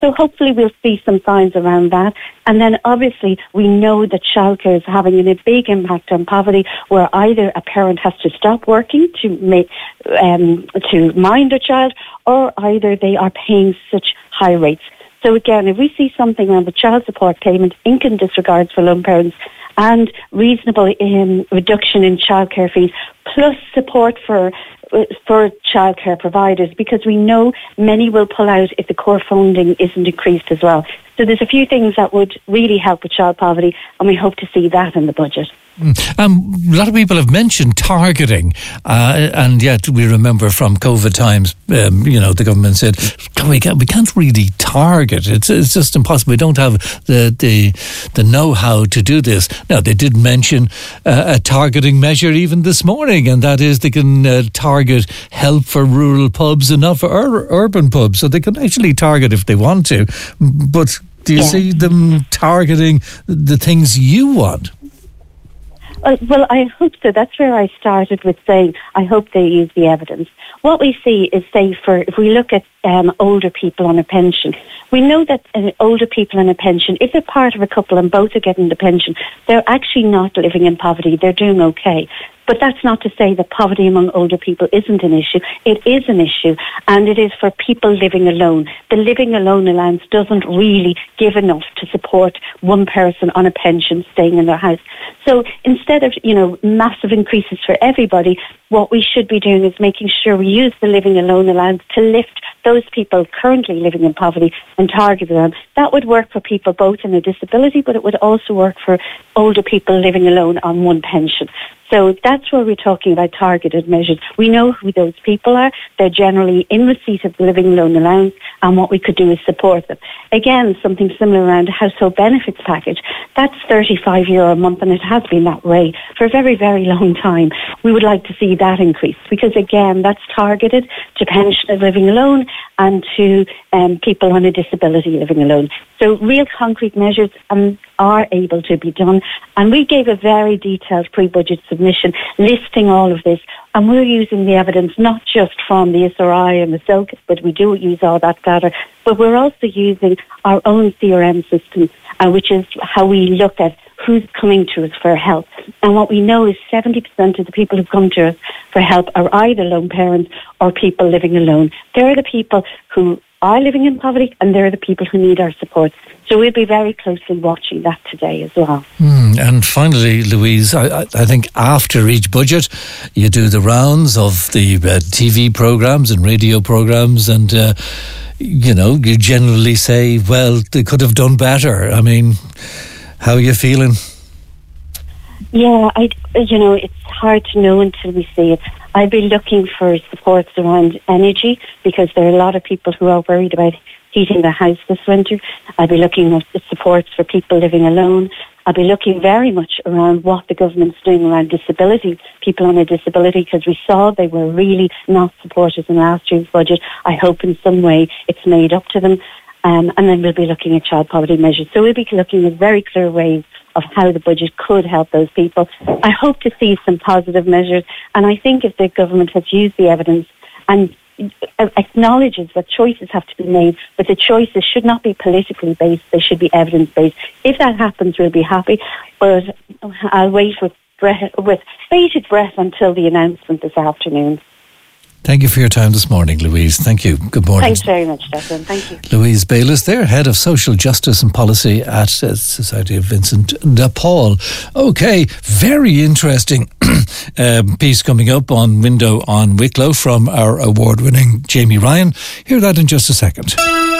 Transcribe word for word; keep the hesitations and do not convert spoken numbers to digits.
So hopefully we'll see some signs around that. And then obviously we know that childcare is having a big impact on poverty, where either a parent has to stop working to make um, to mind a child, or either they are paying such high rates. So again, if we see something around the child support payment, income disregards for lone parents, and reasonable um, reduction in childcare fees, plus support for for childcare providers, because we know many will pull out if the core funding isn't increased as well. So there's a few things that would really help with child poverty, and we hope to see that in the budget. Um, a lot of people have mentioned targeting, uh, and yet we remember from COVID times, um, you know, the government said we can't, we can't really target. It's it's just impossible. We don't have the the, the know-how to do this. Now, they did mention uh, a targeting measure even this morning, and that is they can uh, target help for rural pubs and not for ur- urban pubs, so they can actually target if they want to. But do you yeah. see them targeting the things you want? Uh, well, I hope so. That's where I started with saying I hope they use the evidence. What we see is, say, for if we look at um, older people on a pension, we know that uh, older people on a pension, if they're part of a couple and both are getting the pension, they're actually not living in poverty. They're doing okay. But that's not to say that poverty among older people isn't an issue. It is an issue, and it is for people living alone. The living alone allowance doesn't really give enough to support one person on a pension staying in their house. So instead of, you know, massive increases for everybody, what we should be doing is making sure we use the living alone allowance to lift those people currently living in poverty and target them. That would work for people both in a disability, but it would also work for older people living alone on one pension. So that's where we're talking about targeted measures. We know who those people are. They're generally in receipt of the living loan allowance, and what we could do is support them. Again, something similar around a household benefits package. That's thirty-five euro a month, and it has been that way for a very, very long time. We would like to see that increase because, again, that's targeted to pensioners living alone and to um, people on a disability living alone. So real concrete measures um, are able to be done. And we gave a very detailed pre-budget submission listing all of this. And we're using the evidence not just from the S R I and the S O C, but we do use all that data. But we're also using our own C R M system, uh, which is how we look at who's coming to us for help. And what we know is seventy percent of the people who come to us for help are either lone parents or people living alone. They're the people who are living in poverty, and they're the people who need our support. So we'll be very closely watching that today as well. Mm, and finally, Louise, I, I think after each budget, you do the rounds of the uh, T V programmes and radio programmes, and, uh, you know, you generally say, well, they could have done better. I mean, how are you feeling? Yeah, I, you know, it's hard to know until we see it. I'd be looking for supports around energy because there are a lot of people who are worried about heating their house this winter. I'd be looking at supports for people living alone. I'd be looking very much around what the government's doing around disability, people on a disability, because we saw they were really not supported in last year's budget. I hope in some way it's made up to them. Um, and then we'll be looking at child poverty measures. So we'll be looking at very clear ways of how the budget could help those people. I hope to see some positive measures. And I think if the government has used the evidence and acknowledges that choices have to be made, but the choices should not be politically based, they should be evidence-based. If that happens, we'll be happy. But I'll wait with, breath, with bated breath until the announcement this afternoon. Thank you for your time this morning, Louise. Thank you. Good morning. Thanks very much, Declan. Thank you. Louise Bayliss there, Head of Social Justice and Policy at uh, Society of Vincent de Paul. Okay, very interesting um, piece coming up on Window on Wicklow from our award-winning Jamie Ryan. Hear that in just a second.